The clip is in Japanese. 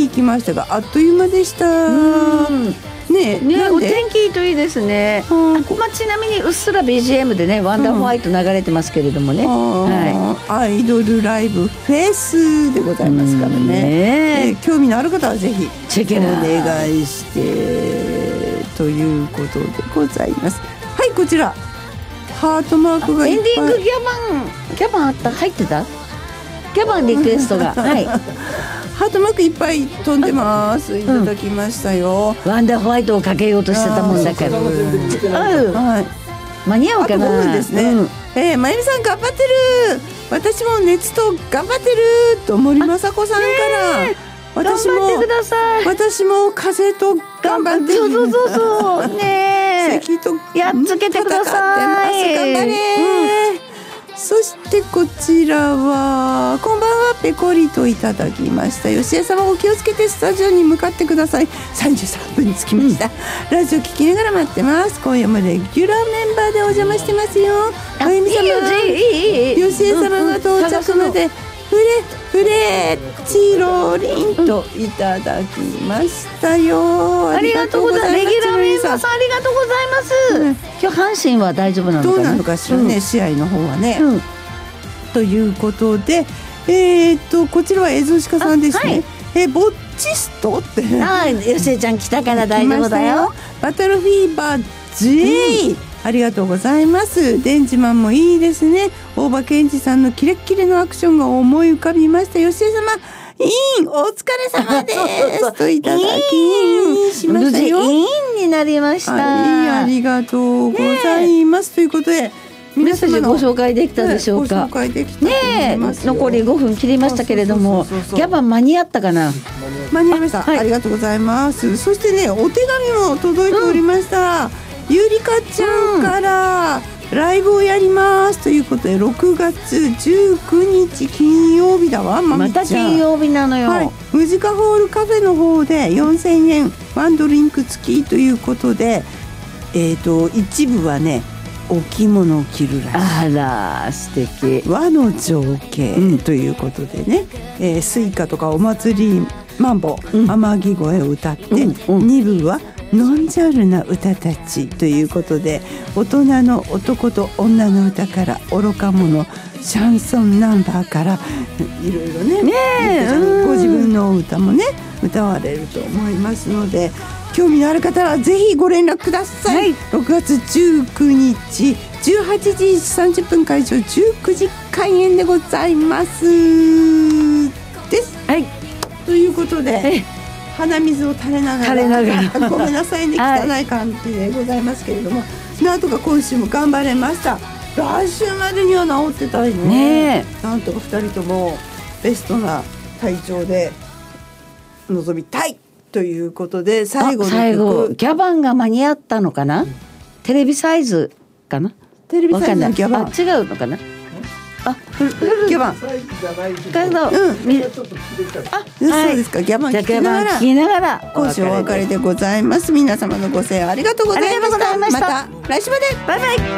行きましたが、あっという間でした。ね、 お天気いいといいですね。ちなみにうっすら BGM でね、ワンダーホワイト流れてますけれどもね、 アイドルライブフェスでございますからね。興味のある方はぜひチェケラお願いしてということでございます。はい、こちらハートマークがいっぱい。 エンディングギャバンあった、入ってたギャバンリクエストがはいハートマークいっぱい飛んでます。いただきましたよ。 ワンダーホワイトをかけようとしてたもんだから。間に合うかな。 あと5分ですね。まゆみさん頑張ってる。私も熱と頑張ってると森雅子さんから。 頑張ってください。 私も風邪と頑張ってる。 そうね。 咳とやっつけてください。 頑張れ。そしてこちらはこんばんは、ペコリといただきました。吉江様お気をつけてスタジオに向かってください。33分に着きました、ラジオ聞きながら待ってます。今夜もレギュラーメンバーでお邪魔してますよ。あゆみ様、吉江様が到着までフレチロリンといただきましたよ。 ありがとうございます。レギュラーメンバーさんありがとうございます、今日阪神は大丈夫なのかな。 どうなのかしらね、試合の方はね、ということでこちらはエゾシカさんですね。ボッチストって吉江ちゃん来たから大丈夫だよ。 バトルフィーバー J、ありがとうございます。デンジマンもいいですね。大場健二さんのキレッキレのアクションが思い浮かびました。吉江様お疲れ様ですといただきしましたよ。 になりました。 ありがとうございます、ということで皆様のご紹介できたでしょうか。 ご紹介できたと思いますよ。 残り5分切りましたけれども、ギャバン間に合ったかな。 間に合いました、ありがとうございます。そしてね、お手紙も届いておりました、ゆりかちゃんから、ライブをやりますということで6月19日金曜日だわ。 また金曜日なのよ、 ムジカホールカフェの方で4000円ワンドリンク付きということで、一部はねお着物を着るらしい。 あら素敵。 和の情景ということでね、スイカとかお祭りマンボ、天城越えを歌って、2部はノンジャルな歌たちということで、大人の男と女の歌から愚か者シャンソンナンバーからいろいろね、ご自分の歌もね歌われると思いますので、興味のある方はぜひご連絡ください、6月19日18時30分会場、19時開演でございますです、ということで、鼻水を垂れながらごめんなさいね、汚い感じでございますけれども、なんとか今週も頑張れました。来週までには治ってたいね。なんとか2人ともベストな体調で臨みたいということで、最後ギャバンが間に合ったのかな。テレビサイズかな。 テレビサイズのギャバン違うのかな。 ギャバンそうですか。ギャバン聞きながら今週お別れでございます。皆様のご声援ありがとうございました。また来週まで。 バイバイ。